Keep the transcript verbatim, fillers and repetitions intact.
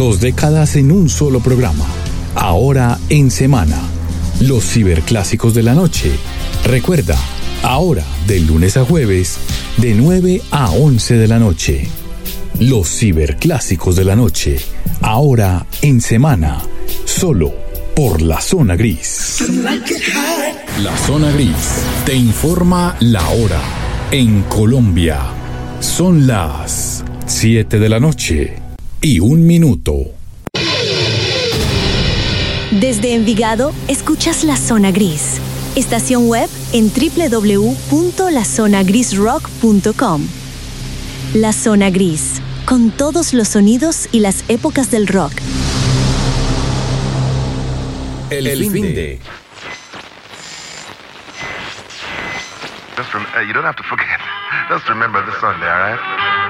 Dos décadas en un solo programa. Ahora en semana. Los ciberclásicos de la noche. Recuerda, ahora de lunes a jueves, de nueve a once de la noche. Los ciberclásicos de la noche. Ahora en semana. Solo por La Zona Gris. La Zona Gris te informa la hora. En Colombia son las siete de la noche y un minuto. Desde Envigado, escuchas La Zona Gris. Estación web en doble u doble u doble u punto la zona gris rock punto com. La Zona Gris, con todos los sonidos y las épocas del rock. El, El fin de... de... Just rem- uh, you don't have to forget. Just remember this Sunday, all right?